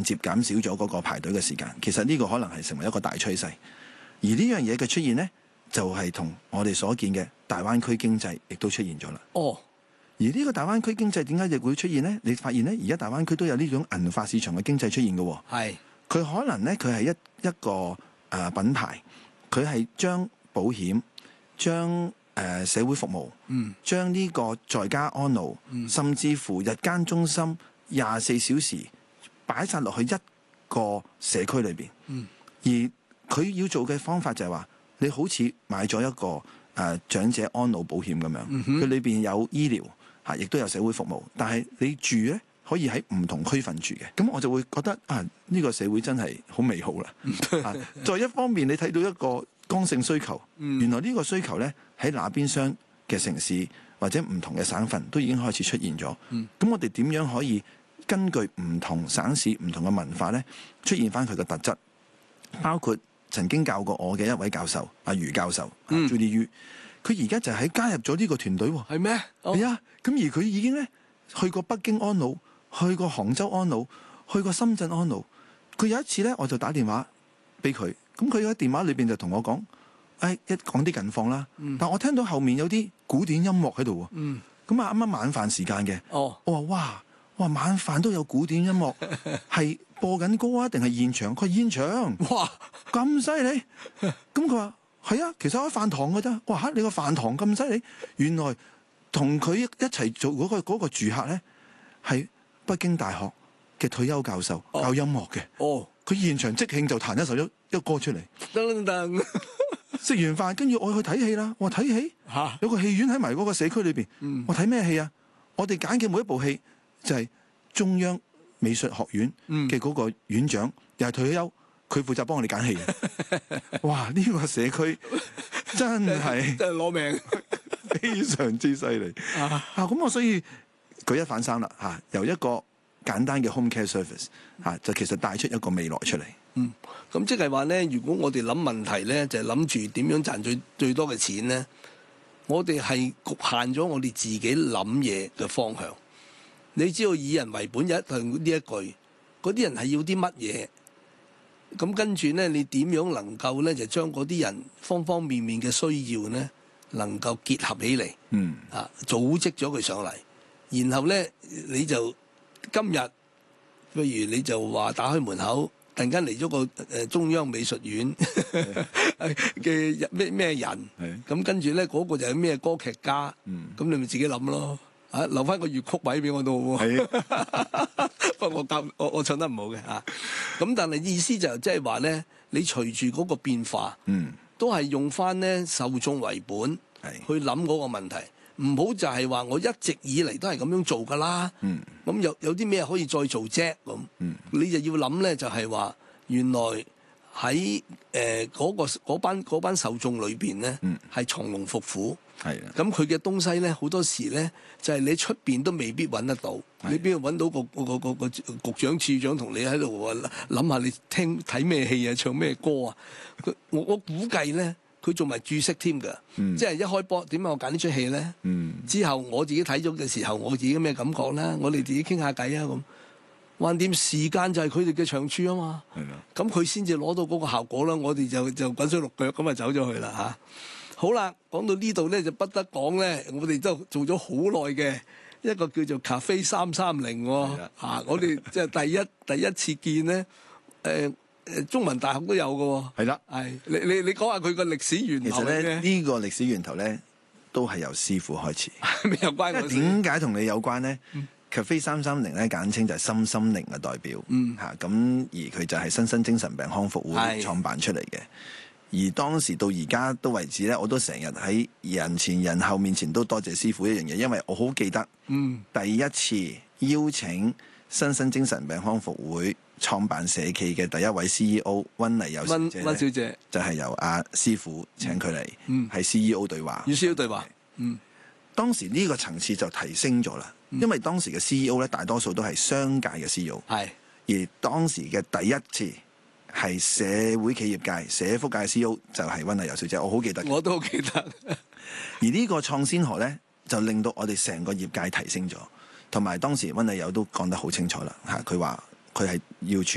接減少咗嗰個排隊嘅時間。其實呢個可能係成為一個大趨勢，而呢樣嘢嘅出現呢，就係同我哋所見嘅大灣區經濟亦都出現咗啦。而呢個大灣區經濟點解亦會出現呢？你發現呢，而家大灣區都有呢種銀髮市場嘅經濟出現嘅喎。 係佢可能呢，佢係一個品牌，佢係將保險、將社會服務、將呢個在家安老，甚至乎日間中心24小時擺晒落去一個社區裏邊。而佢要做嘅方法就係話，你好似買咗一個長者安老保險咁樣，佢裏邊有醫療嚇，亦都有社會服務，但係你住呢，可以喺唔同區份住嘅。咁我就會覺得呢個社會真係好美好啦。在一方面你睇到一個剛性需求，原來呢個需求呢，喺那邊廂嘅城市或者唔同嘅省份都已經開始出現咗。咁我哋點樣可以根據唔同省市唔同嘅文化呢，出現翻佢嘅特質？包括曾經教過我嘅一位教授阿余教授，Judy Yu，佢而家就喺加入咗呢個團隊喎。 係咩？ 係啊，咁而佢已經咧去過北京安老，去過杭州安老，去過深圳安老。佢有一次咧，我就打電話俾佢，咁佢喺電話裏邊就同我講，一講啲近況啦。但我聽到後面有啲古典音樂喺度喎。咁啱啱晚飯時間嘅。我話哇，晚飯都有古典音樂，係播緊歌啊，定係現場？佢話現場。哇，咁犀利！咁佢話係啊，其實喺飯堂㗎啫。哇嚇，你個飯堂咁犀利！原來同佢一齊做嗰個住客咧，係北京大學嘅退休教授，教音樂嘅。佢現場即興就彈一首一歌出嚟。噔噔。食完飯，跟住我去睇戲啦。我話睇戲，有個戲院喺埋嗰個社區裏邊。我睇咩戲啊？我哋揀嘅每一部戲就係中央美術學院嘅嗰個院長，又係退休，佢負責幫我哋揀戲。哇！呢個社區真係攞命， 非常之犀利。咁我所以舉一反三啦。由一個簡單嘅 home care service 就其實帶出一個未來出嚟。 咁即係話咧，如果我哋諗問題咧，就係諗住點樣賺最多嘅錢咧，我哋係局限咗我哋自己諗嘢嘅方向。你知道以人為本係呢一句，嗰啲人係要啲乜嘢？咁跟住咧，你點樣能夠咧就將嗰啲人方方面面嘅需要咧，能夠結合起嚟，組織咗佢上嚟，然後咧你就今日，譬如你就話打開門口，突然間嚟咗個中央美術院嘅咩人，咁跟住咧嗰個就係咩歌劇家，咁你咪自己諗咯。留翻個粵曲位俾我都好喎。不過我唱得唔好嘅嚇。咁但係意思就即係話咧，你隨住嗰個變化，都係用翻咧受眾為本去諗嗰個問題，唔好就係話我一直以嚟都係咁樣做㗎啦。咁有啲咩可以再做啫？咁你就要諗咧，就係話原來喺嗰班受眾裏邊咧，係從龍伏虎。咁佢嘅東西咧，好多時咧就係你出邊都未必揾得到。你邊度揾到個局長處長同你喺度諗下你睇咩戲啊，唱咩歌啊？我估計咧，佢做埋注釋添㗎。即係一開波點解我揀呢出戲咧？之後我自己睇咗嘅時候，我自己咩感覺啦？我哋自己傾下偈啊咁。橫掂時間就係佢哋嘅長處啊嘛。咁佢先至攞到嗰個效果啦。我哋就滾水淥腳咁啊走咗去啦嚇。好啦，講到呢度咧就不得講咧，我哋都做咗好耐嘅一個叫做 Cafe 330我哋即係第一次見咧，中文大學都有嘅喎。係啦，你講下佢個歷史源頭。其實咧呢個歷史源頭咧都係由師傅開始。咩有關我事？點解同你有關咧？Cafe 330咧簡稱就係心靈嘅代表。咁而佢就係新生精神病康復會創辦出嚟嘅。而當時到而家都為止咧，我都成日喺人前人後面前都多謝師傅一樣嘢，因為我好記得第一次邀請新生精神病康復會創辦社企嘅第一位 CEO 溫麗友小姐，就係由阿師傅請佢嚟，係 CEO 對話。與 CEO 對話。當時呢個層次就提升咗啦，因為當時嘅 CEO 咧大多數都係商界嘅 CEO，而當時嘅第一次係社會企業界、社福界嘅 CEO 就係溫麗友小姐，我好記得。我都好記得。而呢個創先河咧，就令到我哋成個業界提升咗，同埋當時溫麗友都講得好清楚啦嚇，佢話佢係要處